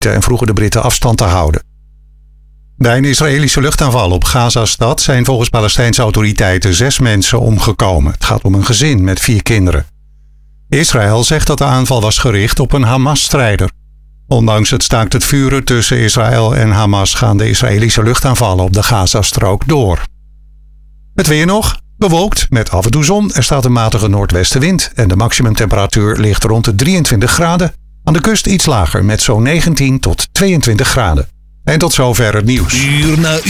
en vroegen de Britten afstand te houden. Bij een Israëlische luchtaanval op Gaza-stad zijn volgens Palestijnse autoriteiten 6 mensen omgekomen. Het gaat om een gezin met 4 kinderen. Israël zegt dat de aanval was gericht op een Hamas-strijder. Ondanks het staakt het vuren tussen Israël en Hamas gaan de Israëlische luchtaanvallen op de Gazastrook door. Het weer nog. Bewolkt met af en toe zon. Er staat een matige noordwestenwind en de maximumtemperatuur ligt rond de 23 graden. Aan de kust iets lager met zo'n 19 tot 22 graden. En tot zover het nieuws. Uur na